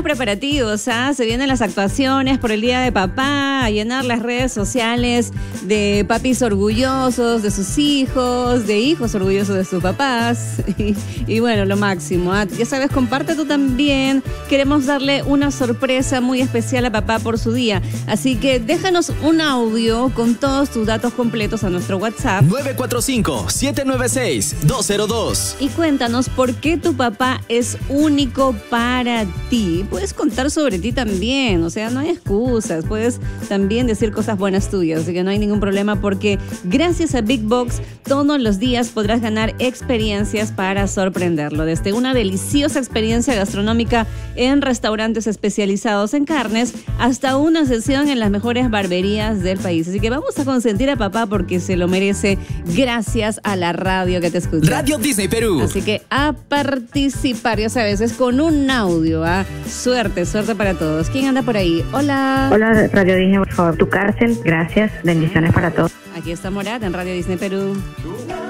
preparativos, ¿ah? Se vienen las actuaciones por el Día de Papá, a llenar las redes sociales de papis orgullosos de sus hijos, de hijos orgullosos de sus papás. Y bueno, lo máximo, ¿ah? Ya sabes, comparte tú también. Queremos darle una sorpresa muy especial a papá por su día. Así que déjanos un audio con todos tus datos completos a nuestro WhatsApp 945-796-202 y cuéntanos por qué tu papá es único para ti. Puedes contar sobre ti también, o sea, no hay excusas. Puedes también decir cosas buenas tuyas, así que no hay ningún problema, porque gracias a Big Box todos los días podrás ganar experiencias para sorprenderlo. Desde una deliciosa experiencia gastronómica en restaurantes especializados en carnes hasta una sesión en las mejores barberías del país. Así que vamos a consentir a papá porque se lo merece, gracias a la radio que te escucha. Radio Disney Perú. Así que a participar, ya sabes, es con un audio, ¿ah? Suerte para todos. ¿Quién anda por ahí? Hola. Hola, Radio Disney, por favor, tu cárcel. Gracias. Bendiciones para todos. Aquí está Morat en Radio Disney Perú.